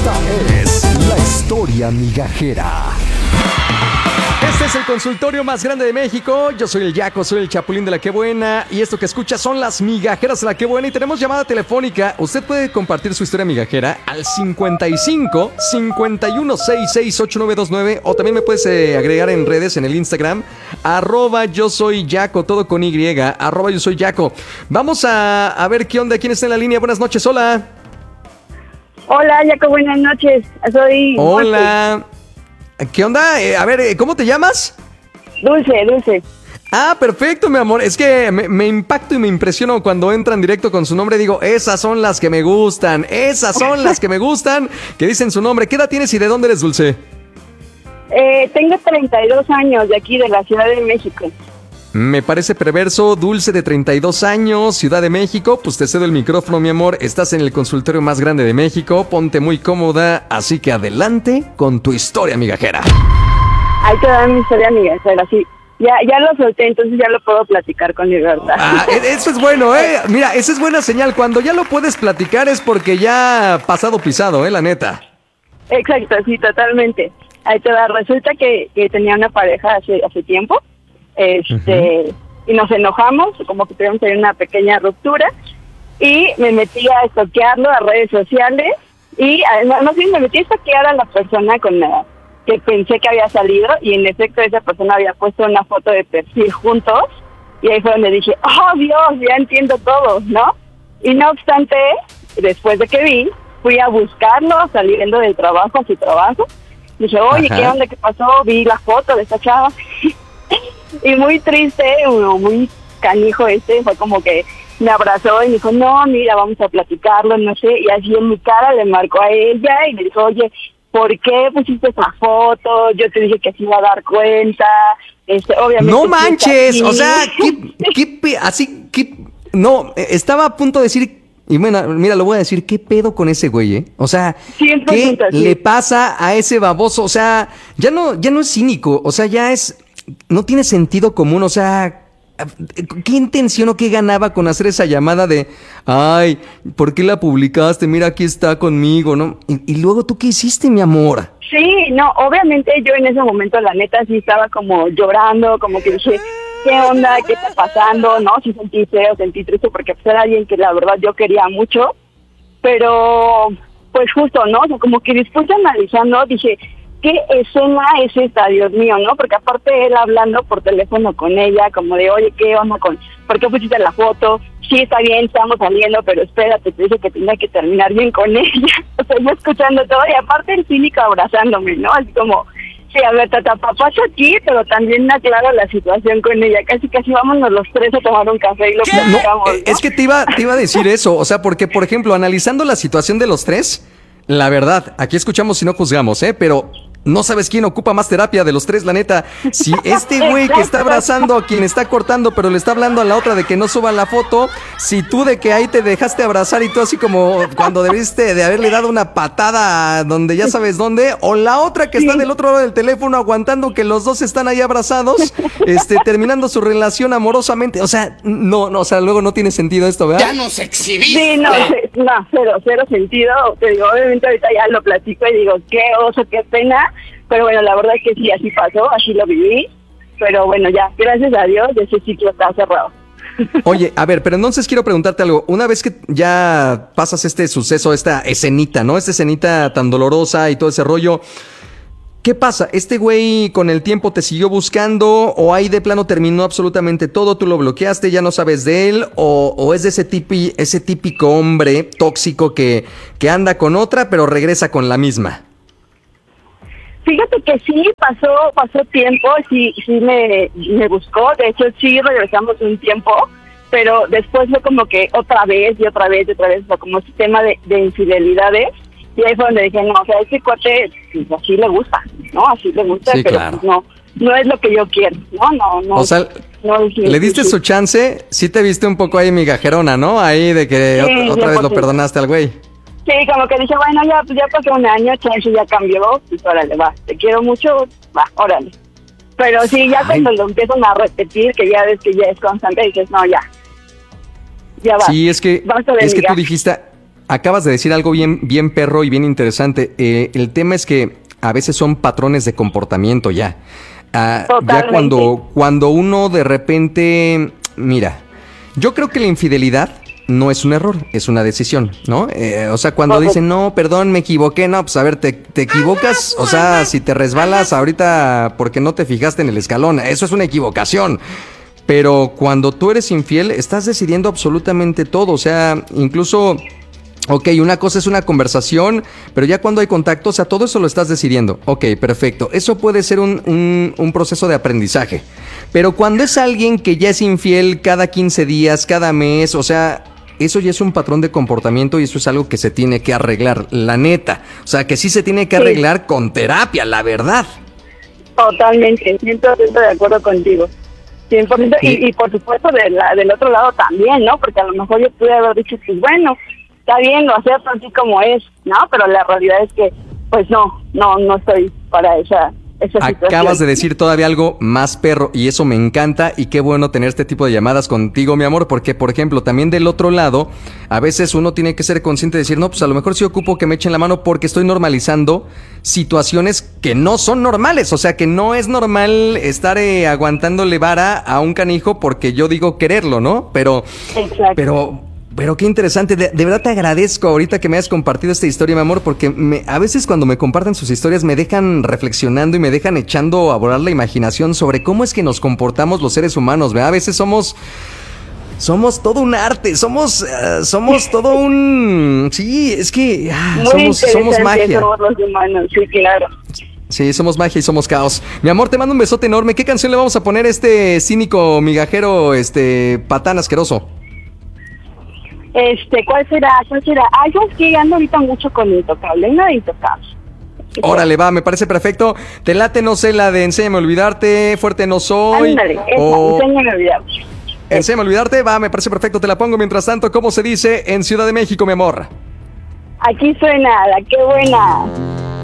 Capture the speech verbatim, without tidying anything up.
Esta es la historia migajera. Este es el consultorio más grande de México. Yo soy el Yaco, soy el Chapulín de la Qué Buena. Y esto que escucha son las migajeras de la Qué Buena. Y tenemos llamada telefónica. Usted puede compartir su historia migajera al cincuenta y cinco, cincuenta y uno, sesenta y seis, ochenta y nueve veintinueve. O también me puedes eh, agregar en redes, en el Instagram. Arroba yo soy Yaco, todo con Y. Arroba yo soy Yaco. Vamos a, a ver qué onda, quién está en la línea. Buenas noches, hola. Hola, Yaco, buenas noches. Soy... Hola. Dulce. ¿Qué onda? Eh, a ver, ¿cómo te llamas? Dulce, Dulce. Ah, perfecto, mi amor. Es que me, me impacto y me impresiono cuando entran directo con su nombre. Digo, esas son las que me gustan. Esas son las que me gustan. Que dicen su nombre. ¿Qué edad tienes y de dónde eres, Dulce? Eh, tengo treinta y dos años, de aquí, de la Ciudad de México. Me parece perverso. Dulce, de treinta y dos años, Ciudad de México. Pues te cedo el micrófono, mi amor. Estás en el consultorio más grande de México. Ponte muy cómoda. Así que adelante con tu historia migajera. Ahí te da mi historia migajera, sí. Ya, ya lo solté, entonces ya lo puedo platicar con libertad. Ah, eso es bueno, ¿eh? Mira, esa es buena señal. Cuando ya lo puedes platicar es porque ya pasado pisado, ¿eh? La neta. Exacto, sí, totalmente. Ahí te da. Resulta que, que tenía una pareja hace, hace tiempo. Este, uh-huh. Y nos enojamos, como que tuvimos ahí una pequeña ruptura, y me metí a estoquearlo a redes sociales, y no, no sé, me metí a estoquear a la persona con la que pensé que había salido, y en efecto esa persona había puesto una foto de perfil juntos, y ahí fue donde dije, oh Dios, ya entiendo todo, ¿no? Y no obstante, después de que vi, fui a buscarlo saliendo del trabajo a su trabajo, dije, oye, ajá, ¿qué onda? ¿Qué pasó? Vi la foto de esta chava. Y muy triste, muy canijo este, fue como que me abrazó y me dijo, no, mira, vamos a platicarlo, no sé, y así en mi cara le marcó a ella y le dijo, oye, ¿por qué pusiste esa foto? Yo te dije que se iba a dar cuenta, este, obviamente... ¡No manches! O sea, ¿qué, qué, así, qué, no, estaba a punto de decir... Y bueno, mira, lo voy a decir, ¿qué pedo con ese güey, eh? O sea, ¿qué sí. le pasa a ese baboso? O sea, ya no, ya no es cínico, o sea, ya es... No tiene sentido común, o sea, ¿qué intención o qué ganaba con hacer esa llamada de, ay, ¿por qué la publicaste? Mira, aquí está conmigo, ¿no? Y, y luego, ¿tú qué hiciste, mi amor? Sí, no, obviamente yo en ese momento, la neta, sí estaba como llorando, como que dije, ¿qué onda? ¿Qué está pasando? No, sí sentí feo, sentí triste, porque pues, era alguien que la verdad yo quería mucho, pero, pues justo, ¿no? O sea, como que después de analizando, dije... ¿Qué escena es esta, Dios mío, no? Porque aparte él hablando por teléfono con ella, como de, oye, ¿qué onda con...? ¿Por qué pusiste la foto? Sí, está bien, estamos saliendo, pero espérate, te dije que tenía que terminar bien con ella. O sea, yo escuchando todo, y aparte el cínico abrazándome, ¿no? Así como, sí, a ver, tata, papá está aquí, pero también aclaro la situación con ella. Casi, casi vámonos los tres a tomar un café y lo platicamos, no, ¿no? Es que te iba, te iba a decir eso, o sea, porque, por ejemplo, analizando la situación de los tres, la verdad, aquí escuchamos y no juzgamos, ¿eh? Pero... No sabes quién ocupa más terapia de los tres, la neta. Si este güey que está abrazando a quien está cortando, pero le está hablando a la otra de que no suban la foto, si tú de que ahí te dejaste abrazar y tú así como cuando debiste de haberle dado una patada donde ya sabes dónde, o la otra que está del otro lado del teléfono aguantando que los dos están ahí abrazados, este, terminando su relación amorosamente. O sea, no, no, o sea, luego no tiene sentido esto, ¿verdad? ¡Ya nos exhibiste! Sí, no, no, cero, cero sentido. Te digo, obviamente ahorita ya lo platico y digo, qué oso, qué pena. Pero bueno, la verdad es que sí, así pasó, así lo viví. Pero bueno, ya, gracias a Dios, ese ciclo está cerrado. Oye, a ver, pero entonces quiero preguntarte algo. Una vez que ya pasas este suceso, esta escenita, ¿no? Esta escenita tan dolorosa y todo ese rollo, ¿qué pasa? ¿Este güey con el tiempo te siguió buscando o ahí de plano terminó absolutamente todo? ¿Tú lo bloqueaste, ya no sabes de él? ¿O, o es de ese, tipi, ese típico hombre tóxico que, que anda con otra pero regresa con la misma? Fíjate que sí, pasó pasó tiempo, sí sí me, me buscó, de hecho sí regresamos un tiempo, pero después fue como que otra vez y otra vez y otra vez, o sea, como ese tema de, de infidelidades, y ahí fue donde dije, no, o sea, ese cuate, pues así le gusta, ¿no? Así le gusta, sí, pero claro. pues, no, no es lo que yo quiero, ¿no? No, no. O sea, no, ¿le diste sí, su chance? Sí te viste un poco ahí migajerona, ¿no? Ahí de que sí, otra, otra vez lo perdonaste al güey. Sí, como que dije, bueno, ya pues ya pasó un año, chance ya cambió, pues órale, va, te quiero mucho, va, órale. Pero sí, ya Ay. cuando lo empiezan a repetir, que ya ves que ya es constante, dices, no, ya, ya va. Sí, es que, es que tú dijiste, acabas de decir algo bien, bien perro y bien interesante. Eh, el tema es que a veces son patrones de comportamiento ya. Ah, ya cuando, cuando uno de repente, mira, yo creo que la infidelidad no es un error, es una decisión, ¿no? Eh, o sea, cuando dicen, no, perdón, me equivoqué, no, pues a ver, te, te equivocas, o sea, si te resbalas ahorita porque no te fijaste en el escalón, eso es una equivocación. Pero cuando tú eres infiel, estás decidiendo absolutamente todo, o sea, incluso... Ok, una cosa es una conversación, pero ya cuando hay contacto, o sea, todo eso lo estás decidiendo. Ok, perfecto. Eso puede ser un, un, un proceso de aprendizaje. Pero cuando es alguien que ya es infiel cada quince días, cada mes, o sea, eso ya es un patrón de comportamiento y eso es algo que se tiene que arreglar, la neta. O sea, que sí se tiene que arreglar sí. con terapia, la verdad. Totalmente, cien por ciento de acuerdo contigo. cien por ciento. Y, y por supuesto de la, del otro lado también, ¿no? Porque a lo mejor yo pude haber dicho, pues bueno... Está bien, lo acepto así como es, ¿no? Pero la realidad es que, pues no, no, no estoy para esa, esa situación. Acabas de decir todavía algo más perro y eso me encanta y qué bueno tener este tipo de llamadas contigo, mi amor, porque, por ejemplo, también del otro lado, a veces uno tiene que ser consciente de decir, no, pues a lo mejor sí ocupo que me echen la mano porque estoy normalizando situaciones que no son normales, o sea, que no es normal estar eh, aguantándole vara a un canijo porque yo digo quererlo, ¿no? Pero, Exacto. pero... Pero qué interesante, de, de verdad te agradezco ahorita que me hayas compartido esta historia, mi amor, porque me, a veces cuando me comparten sus historias me dejan reflexionando y me dejan echando a volar la imaginación sobre cómo es que nos comportamos los seres humanos, ¿verdad? A veces somos... Somos todo un arte, somos uh, somos todo un... Sí, es que uh, somos, somos magia. Somos los humanos, sí, claro. Sí, somos magia y somos caos. Mi amor, te mando un besote enorme. ¿Qué canción le vamos a poner a este cínico, migajero, este patán asqueroso? Este, ¿cuál será? ¿Cuál será? Ah, yo es que ando ahorita mucho con Intocable, no de Intocable. Órale, va, me parece perfecto. Te late, no sé, la de Enséñame a olvidarte, Fuerte no soy. Ándale, esa, o... Enséñame a olvidarte. Enséñame a olvidarte, va, me parece perfecto, te la pongo. Mientras tanto, ¿cómo se dice en Ciudad de México, mi amor? Aquí suena, la qué buena.